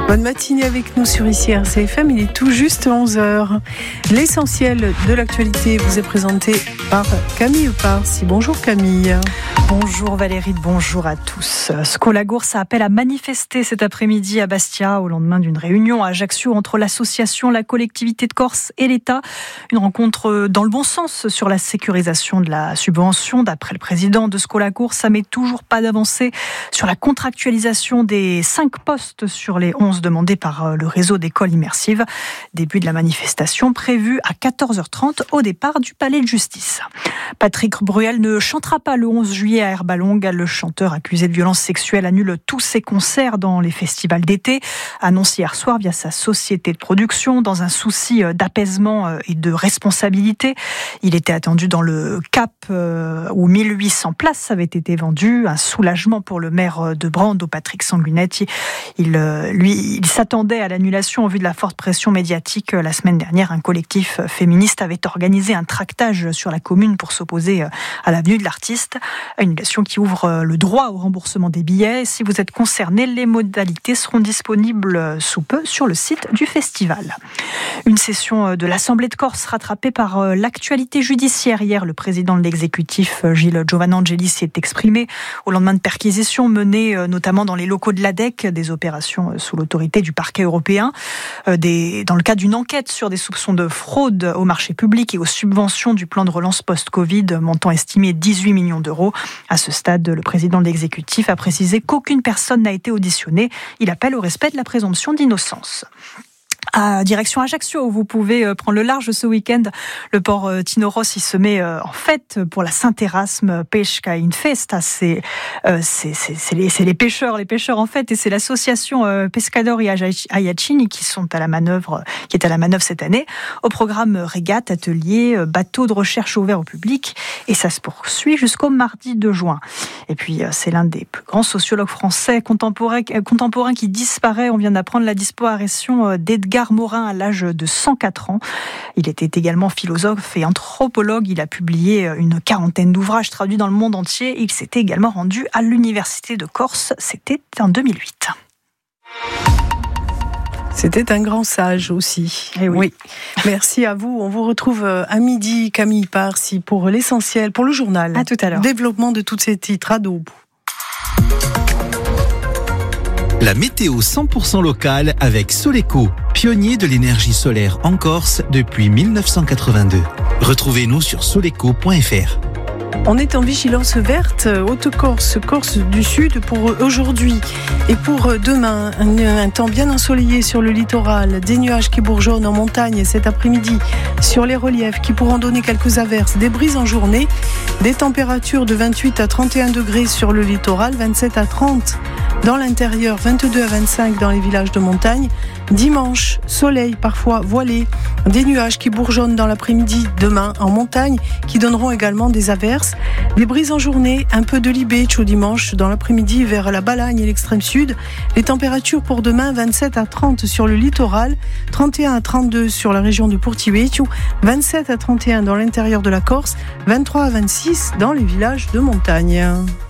Bonne matinée avec nous sur ici RCFM, il est tout juste 11h. L'essentiel de l'actualité vous est présenté par Camille Parsi. Bonjour Camille. Bonjour Valérie, bonjour à tous. Scolagours appelle à manifester cet après-midi à Bastia au lendemain d'une réunion à Ajaccio entre l'association, la collectivité de Corse et l'État. Une rencontre dans le bon sens sur la sécurisation de la subvention. D'après le président de Scolagours, ça met toujours pas d'avancée sur la contractualisation des 5 postes sur les 11 demandés par le réseau d'écoles immersives. Début de la manifestation prévue à 14h30 au départ du palais de justice. Patrick Bruel ne chantera pas le 11 juillet à Herbalongue. Le chanteur accusé de violences sexuelles annule tous ses concerts dans les festivals d'été. Annoncé hier soir via sa société de production dans un souci d'apaisement et de responsabilité. Il était attendu dans le Cap où 1800 places avaient été vendues. Un soulagement pour le maire de Brando, Patrick Sanguinetti. Il s'attendait à l'annulation au vu de la forte pression médiatique. La semaine dernière, un collectif féministe avait organisé un tractage sur la commune pour s'opposer à l'avenue de l'Artiste. Une annulation qui ouvre le droit au remboursement des billets. Si vous êtes concerné, les modalités seront disponibles sous peu sur le site du festival. Une session de l'Assemblée de Corse rattrapée par l'actualité judiciaire. Hier, le président de l'exécutif, Gilles Giovannangeli, s'y est exprimé au lendemain de perquisitions menées notamment dans les locaux de l'ADEC, des opérations sous l'autorité du parquet européen, dans le cadre d'une enquête sur des soupçons de fraude aux marchés publics et aux subventions du plan de relance post-Covid, montant estimé 18 millions d'euros. À ce stade, le président de l'exécutif a précisé qu'aucune personne n'a été auditionnée. Il appelle au respect de la présomption d'innocence. À direction Ajaccio, où vous pouvez prendre le large ce week-end. Le port Tino Rossi se met en fête pour la Saint-Érasme Pesca in Festa. C'est les pêcheurs en fête, et c'est l'association Pescadori Ajacini qui est à la manœuvre cette année. Au programme régate, ateliers, bateaux de recherche ouverts au public, et ça se poursuit jusqu'au mardi 2 juin. Et puis c'est l'un des plus grands sociologues français contemporains qui disparaît. On vient d'apprendre la disparition d'Edgar Morin à l'âge de 104 ans. Il était également philosophe et anthropologue. Il a publié une 40aine d'ouvrages traduits dans le monde entier. Il s'était également rendu à l'Université de Corse. C'était en 2008. C'était un grand sage aussi. Eh oui. Merci à vous. On vous retrouve à midi, Camille Parsi, pour l'essentiel, pour le journal. À tout à l'heure. Développement de tous ces titres à Daube. La météo 100% locale avec Soleco, pionnier de l'énergie solaire en Corse depuis 1982. Retrouvez-nous sur soleco.fr. On est en vigilance verte, Haute-Corse, Corse du Sud pour aujourd'hui et pour demain. Un temps bien ensoleillé sur le littoral, des nuages qui bourgeonnent en montagne cet après-midi sur les reliefs qui pourront donner quelques averses, des brises en journée, des températures de 28 à 31 degrés sur le littoral, 27 à 30 dans l'intérieur, 22 à 25 dans les villages de montagne. Dimanche, soleil parfois voilé, des nuages qui bourgeonnent dans l'après-midi demain en montagne qui donneront également des averses, des brises en journée, un peu de libeccio dimanche dans l'après-midi vers la Balagne et l'extrême sud. Les températures pour demain, 27 à 30 sur le littoral, 31 à 32 sur la région de Porto-Vecchio, 27 à 31 dans l'intérieur de la Corse, 23 à 26 dans les villages de montagne.